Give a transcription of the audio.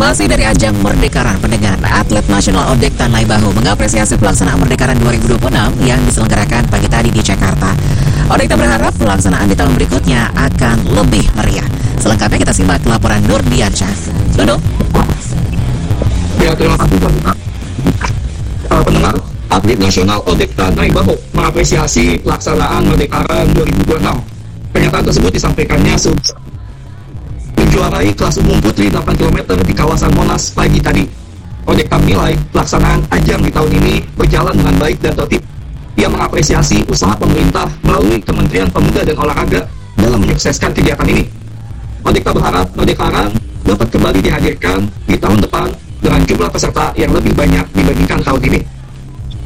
Masih dari ajang Merdekaran, pendengar, atlet nasional Odek Tanai Bahu mengapresiasi pelaksanaan Merdekaran 2026 yang diselenggarakan pagi tadi di Jakarta. Odek berharap pelaksanaan di tahun berikutnya akan lebih meriah. Selengkapnya kita simak laporan Nur Diansyah. Dodo. Ya, terima kasih pendengar. Atlet nasional Odek Tanai Bahu mengapresiasi pelaksanaan Merdekaran 2026. Pernyataan tersebut disampaikannya menjuarai kelas umum putri 8 km di kawasan Monas pagi tadi. Odek menilai pelaksanaan ajang di tahun ini berjalan dengan baik dan tertib. Ia mengapresiasi usaha pemerintah melalui Kementerian Pemuda dan Olahraga dalam menyukseskan kegiatan ini. Odek berharap Merdekaran dapat kembali dihadirkan di tahun depan dengan jumlah peserta yang lebih banyak dibandingkan tahun ini.